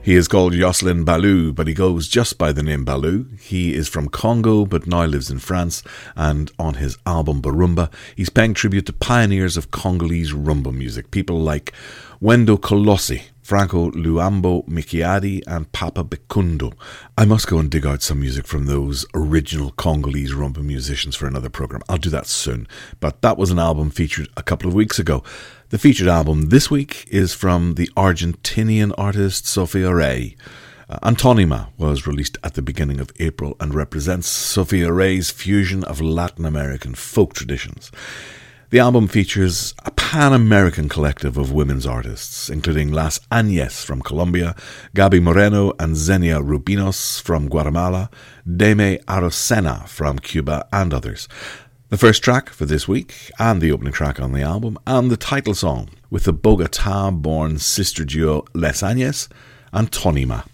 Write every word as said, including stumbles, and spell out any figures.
He is called Jocelyn Ballou, but he goes just by the name Ballou. He is from Congo, but now lives in France, and on his album Barumba, he's paying tribute to pioneers of Congolese rumba music, people like Wendo Kolossi, Franco Luambo Mikiadi, and Papa Bekundo. I must go and dig out some music from those original Congolese rumba musicians for another program. I'll do that soon, but that was an album featured a couple of weeks ago. The featured album this week is from the Argentinian artist Sofia Rey. Uh, Antonima was released at the beginning of April and represents Sofia Rey's fusion of Latin American folk traditions. The album features a pan-American collective of women's artists, including Las Añez from Colombia, Gaby Moreno and Xenia Rubinos from Guatemala, Deme Arocena from Cuba, and others. The first track for this week, and the opening track on the album, and the title song, with the Bogotá-born sister duo Les Añez and Tonima.